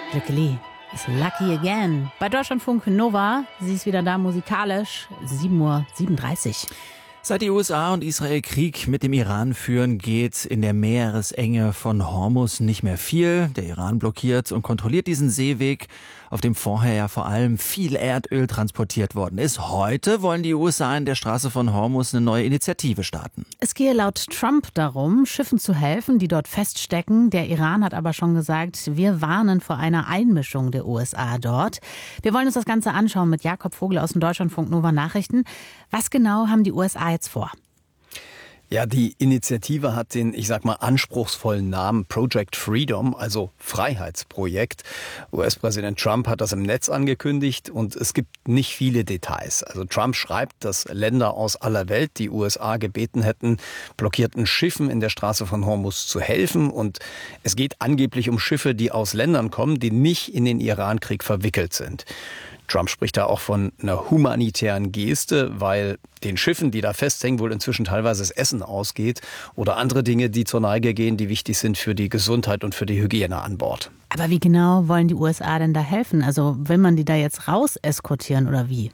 Glückeli ist lucky again. Bei Deutschlandfunk Nova, sie ist wieder da musikalisch, 7:37 Uhr. Seit die USA und Israel Krieg mit dem Iran führen, geht in der Meeresenge von Hormuz nicht mehr viel. Der Iran blockiert und kontrolliert diesen Seeweg, auf dem vorher ja vor allem viel Erdöl transportiert worden ist. Heute wollen die USA in der Straße von Hormuz eine neue Initiative starten. Es gehe laut Trump darum, Schiffen zu helfen, die dort feststecken. Der Iran hat aber schon gesagt, wir warnen vor einer Einmischung der USA dort. Wir wollen uns das Ganze anschauen mit Jakob Vogel aus dem Deutschlandfunk Nova Nachrichten. Was genau haben die USA jetzt vor? Ja, die Initiative hat den, anspruchsvollen Namen Project Freedom, also Freiheitsprojekt. US-Präsident Trump hat das im Netz angekündigt und es gibt nicht viele Details. Also Trump schreibt, dass Länder aus aller Welt die USA gebeten hätten, blockierten Schiffen in der Straße von Hormuz zu helfen. Und es geht angeblich um Schiffe, die aus Ländern kommen, die nicht in den Irankrieg verwickelt sind. Trump spricht da auch von einer humanitären Geste, weil den Schiffen, die da festhängen, wohl inzwischen teilweise das Essen ausgeht oder andere Dinge, die zur Neige gehen, die wichtig sind für die Gesundheit und für die Hygiene an Bord. Aber wie genau wollen die USA denn da helfen? Also will man die da jetzt raus eskortieren oder wie?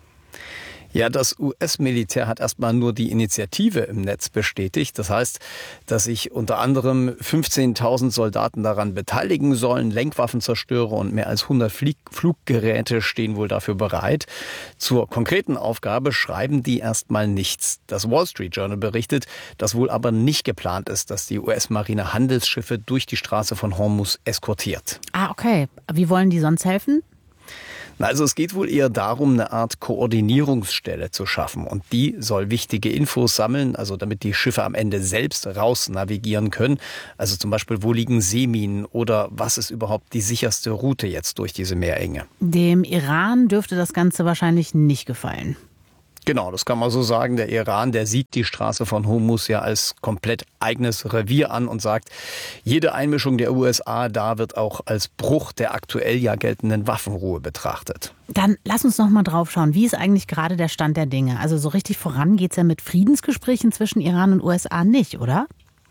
Ja, das US-Militär hat erstmal nur die Initiative im Netz bestätigt. Das heißt, dass sich unter anderem 15.000 Soldaten daran beteiligen sollen. Lenkwaffenzerstörer und mehr als 100 Fluggeräte stehen wohl dafür bereit. Zur konkreten Aufgabe schreiben die erstmal nichts. Das Wall Street Journal berichtet, dass wohl aber nicht geplant ist, dass die US-Marine Handelsschiffe durch die Straße von Hormuz eskortiert. Ah, okay. Wie wollen die sonst helfen? Also es geht wohl eher darum, eine Art Koordinierungsstelle zu schaffen. Und die soll wichtige Infos sammeln, also damit die Schiffe am Ende selbst raus navigieren können. Also zum Beispiel, wo liegen Seeminen oder was ist überhaupt die sicherste Route jetzt durch diese Meerenge? Dem Iran dürfte das Ganze wahrscheinlich nicht gefallen. Genau, das kann man so sagen. Der Iran, der sieht die Straße von Hormuz ja als komplett eigenes Revier an und sagt, jede Einmischung der USA da wird auch als Bruch der aktuell ja geltenden Waffenruhe betrachtet. Dann lass uns noch mal drauf schauen. Wie ist eigentlich gerade der Stand der Dinge? Also so richtig voran geht's ja mit Friedensgesprächen zwischen Iran und USA nicht, oder?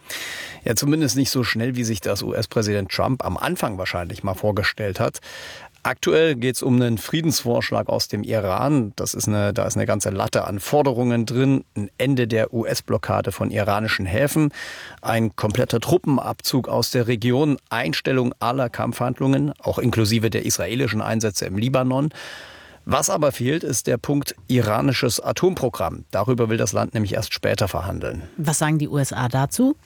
Ja, zumindest nicht so schnell, wie sich das US-Präsident Trump am Anfang wahrscheinlich mal vorgestellt hat. Aktuell geht es um einen Friedensvorschlag aus dem Iran. Da ist eine ganze Latte an Forderungen drin. Ein Ende der US-Blockade von iranischen Häfen, ein kompletter Truppenabzug aus der Region, Einstellung aller Kampfhandlungen, auch inklusive der israelischen Einsätze im Libanon. Was aber fehlt, ist der Punkt iranisches Atomprogramm. Darüber will das Land nämlich erst später verhandeln. Was sagen die USA dazu?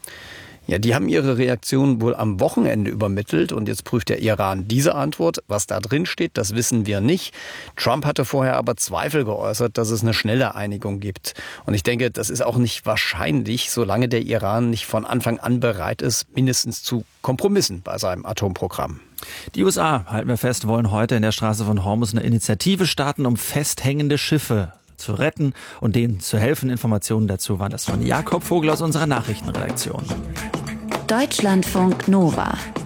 Ja, die haben ihre Reaktion wohl am Wochenende übermittelt und jetzt prüft der Iran diese Antwort. Was da drin steht, das wissen wir nicht. Trump hatte vorher aber Zweifel geäußert, dass es eine schnelle Einigung gibt. Und ich denke, das ist auch nicht wahrscheinlich, solange der Iran nicht von Anfang an bereit ist, mindestens zu Kompromissen bei seinem Atomprogramm. Die USA, halten wir fest, wollen heute in der Straße von Hormuz eine Initiative starten, um festhängende Schiffe zu retten und denen zu helfen. Informationen dazu waren das von Jakob Vogel aus unserer Nachrichtenredaktion. Deutschlandfunk Nova